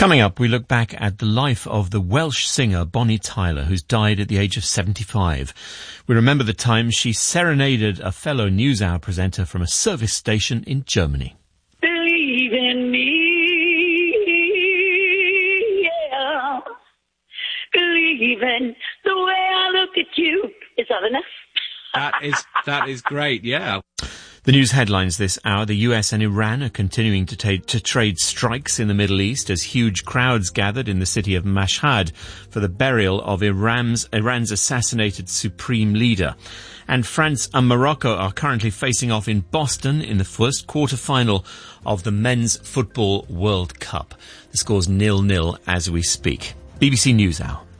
Coming up, we look back at the life of the Welsh singer Bonnie Tyler, who's died at the age of 75. We remember the time she serenaded a fellow NewsHour presenter from a service station in Germany. Believe in me, yeah. Believe in the way I look at you. Is that enough? That is great, yeah. The news headlines this hour: the US and Iran are continuing to trade strikes in the Middle East as huge crowds gathered in the city of Mashhad for the burial of Iran's assassinated supreme leader. And France and Morocco are currently facing off in Boston in the first quarter-final of the Men's Football World Cup. The score's 0-0 as we speak. BBC NewsHour.